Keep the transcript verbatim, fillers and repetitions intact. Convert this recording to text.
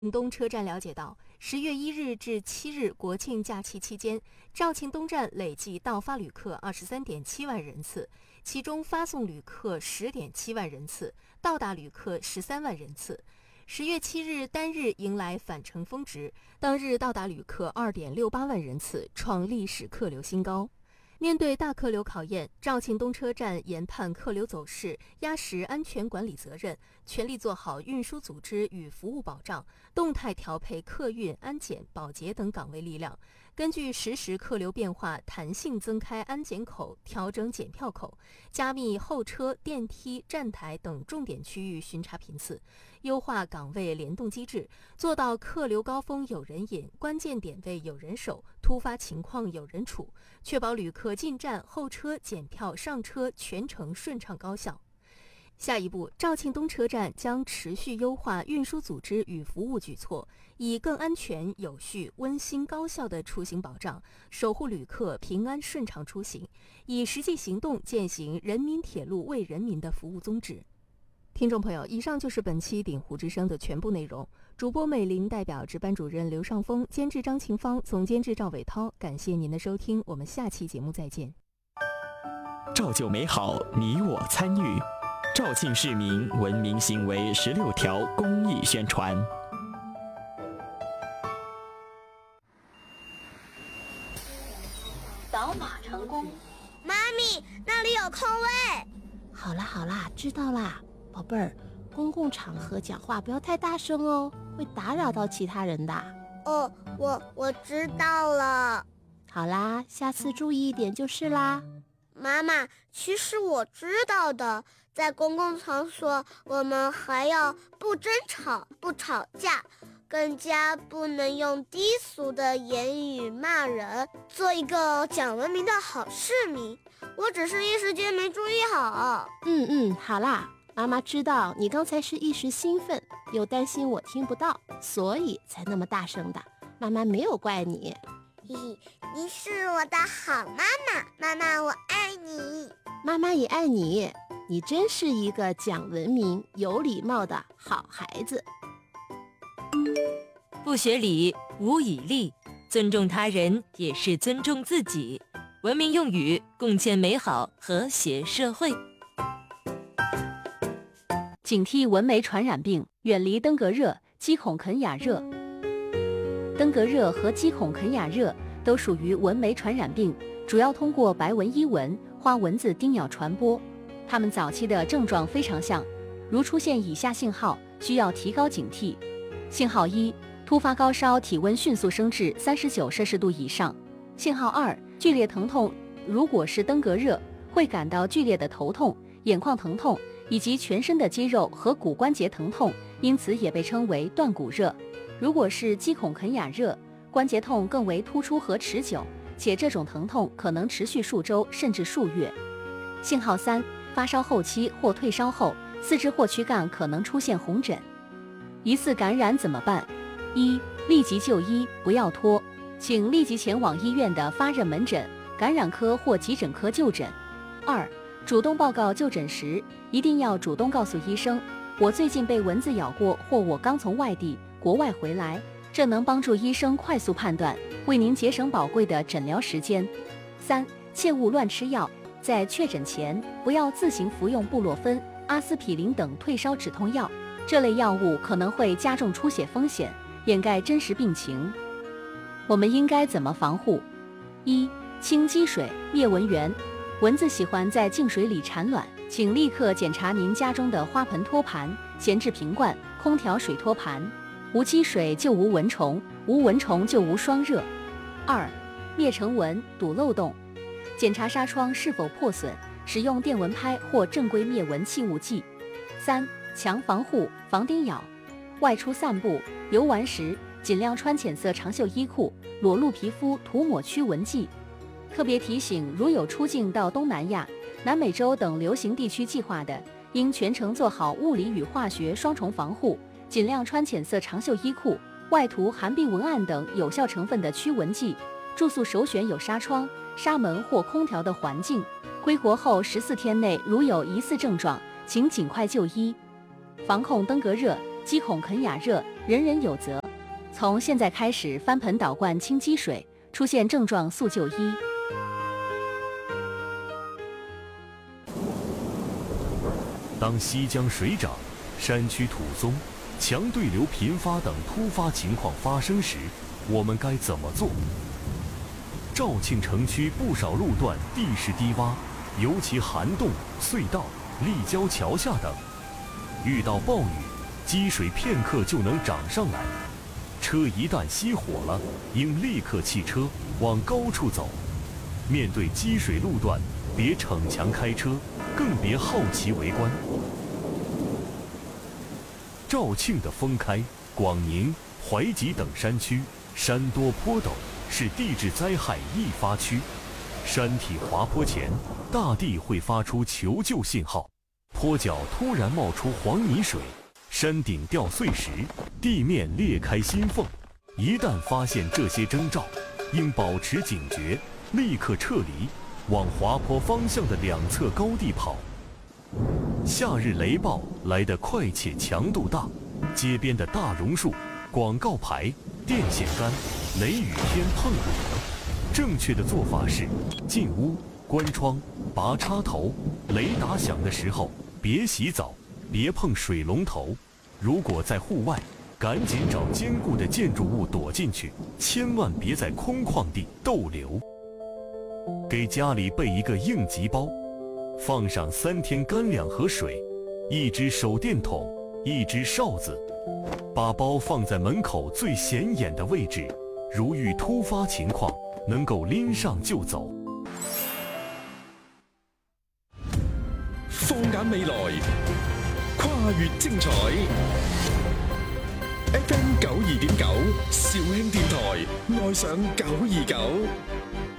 东车站了解到，十月一日至七日国庆假期期间，肇庆东站累计到发旅客二十三点七万人次，其中发送旅客十点七万人次，到达旅客十三万人次。十月七日单日迎来返程峰值，当日到达旅客二点六八万人次，创历史客流新高。面对大客流考验，肇庆东车站研判客流走势，压实安全管理责任，全力做好运输组织与服务保障，动态调配客运、安检、保洁等岗位力量，根据实时客流变化，弹性增开安检口，调整检票口，加密候车、电梯、站台等重点区域巡查频次，优化岗位联动机制，做到客流高峰有人引，关键点位有人守，突发情况有人处，确保旅客进站、候车、检票、上车全程顺畅高效。下一步，肇庆东车站将持续优化运输组织与服务举措，以更安全、有序、温馨、高效的出行保障，守护旅客平安顺畅出行，以实际行动践行人民铁路为人民的服务宗旨。听众朋友，以上就是本期鼎湖之声的全部内容。主播美玲代表值班主任刘尚峰，监制张晴芳，总监制赵伟涛，感谢您的收听，我们下期节目再见。 照旧美好，你我参与。肇庆市民文明行为十六条公益宣传。 扫码成功。 妈咪，那里有空位。 好啦好啦，知道啦，宝贝儿，公共场合讲话不要太大声哦，会打扰到其他人的。 哦，我我知道了。 好啦，下次注意一点就是啦。 妈妈，其实我知道的，在公共场所，我们还要不争吵、不吵架，更加不能用低俗的言语骂人，做一个讲文明的好市民。我只是一时间没注意好。 嗯嗯，好啦，妈妈知道你刚才是一时兴奋，又担心我听不到，所以才那么大声的。妈妈没有怪你。 嘿嘿，你是我的好妈妈，妈妈我爱你。 妈妈也爱你，你真是一个讲文明、有礼貌的好孩子。 不学礼，无以立，尊重他人也是尊重自己。文明用语，共建美好和谐社会。 警惕蚊媒传染病，远离登革热、鸡孔肯雅热。登革热和鸡孔肯雅热都属于蚊媒传染病，主要通过白纹伊蚊、花蚊子叮咬传播。它们早期的症状非常像，如出现以下信号，需要提高警惕。信号一，突发高烧，体温迅速升至三十九摄氏度以上。信号二，剧烈疼痛，如果是登革热，会感到剧烈的头痛、眼眶疼痛以及全身的肌肉和骨关节疼痛，因此也被称为断骨热。如果是鸡孔肯雅热，关节痛更为突出和持久，且这种疼痛可能持续数周甚至数月。信号三，发烧后期或退烧后，四肢或躯干可能出现红疹。疑似感染怎么办？一、立即就医，不要拖，请立即前往医院的发热门诊、感染科或急诊科就诊。二、主动报告就诊时，一定要主动告诉医生，我最近被蚊子咬过，或我刚从外地、国外回来，这能帮助医生快速判断，为您节省宝贵的诊疗时间。三、切勿乱吃药，在确诊前不要自行服用布洛芬、阿司匹林等退烧止痛药，这类药物可能会加重出血风险，掩盖真实病情。我们应该怎么防护？一、清积水，灭蚊源。蚊子喜欢在净水里产卵，请立刻检查您家中的花盆托盘、闲置瓶罐、空调水托盘。无积水就无蚊虫，无蚊虫就无霜热。二、灭尘蚊，堵漏洞。检查纱窗是否破损，使用电蚊拍或正规灭蚊气雾剂。三、强防护，防叮咬。外出散步、游玩时，尽量穿浅色长袖衣裤，裸露皮肤涂抹驱蚊剂。特别提醒，如有出境到东南亚、南美洲等流行地区计划的，应全程做好物理与化学双重防护，尽量穿浅色长袖衣裤，外涂含吡文胺等有效成分的驱蚊剂。住宿首选有纱窗、纱门或空调的环境。归国后十四天内如有疑似症状，请尽快就医。防控登革热、鸡孔肯雅热， 人人有责。从现在开始翻盆倒罐清积水，出现症状速就医。 当溪江水涨、山区土松、强对流频发等突发情况发生时，我们该怎么做？肇庆城区不少路段地势低洼，尤其涵洞、隧道、立交桥下等，遇到暴雨，积水片刻就能涨上来。车一旦熄火了，应立刻弃车，往高处走。面对积水路段，别逞强开车，更别好奇围观。肇庆的封开、广宁、怀集等山区，山多坡陡，是地质灾害易发区。山体滑坡前，大地会发出求救信号，坡脚突然冒出黄泥水，山顶掉碎石，地面裂开心缝。一旦发现这些征兆，应保持警觉，立刻撤离，往滑坡方向的两侧高地跑。夏日雷暴来得快且强度大，街边的大榕树、广告牌、电线杆，雷雨天碰不得。正确的做法是：进屋、关窗、拔插头。雷打响的时候，别洗澡，别碰水龙头。如果在户外，赶紧找坚固的建筑物躲进去，千万别在空旷地逗留。给家里备一个应急包，放上三天干粮和水，一只手电筒，一只哨子，把包放在门口最显眼的位置，如遇突发情况，能够拎上就走。 放眼未來，跨越精彩。F M 九二點九，肇慶電台愛上九二九。